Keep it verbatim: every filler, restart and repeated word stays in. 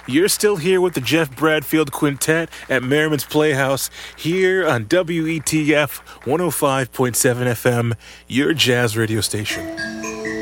You're still here with the Jeff Bradfield Quintet at Merriman's Playhouse here on W E T F one oh five point seven F M, your jazz radio station.